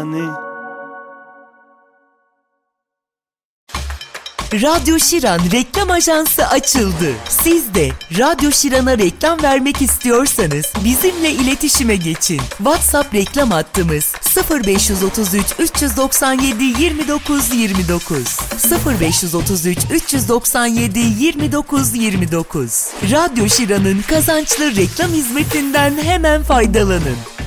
yani. Radyo Şiran reklam ajansı açıldı. Siz de Radyo Şiran'a reklam vermek istiyorsanız bizimle iletişime geçin. WhatsApp reklam hattımız 0533 397 29 29 0533 397 29 29. Radyo Şiran'ın kazançlı reklam hizmetinden hemen faydalanın.